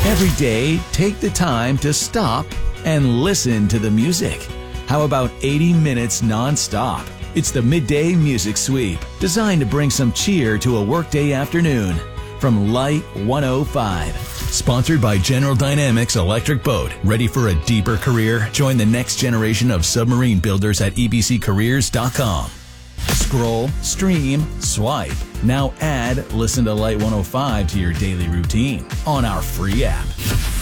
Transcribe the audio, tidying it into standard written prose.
Every day, take the time to stop and listen to the music. How about 80 minutes non-stop? It's the Midday Music Sweep, designed to bring some cheer to a workday afternoon. From Light 105. Sponsored by General Dynamics Electric Boat. Ready for a deeper career? Join the next generation of submarine builders at ebccareers.com. Scroll, stream, swipe. Now add Listen to Light 105 to your daily routine on our free app.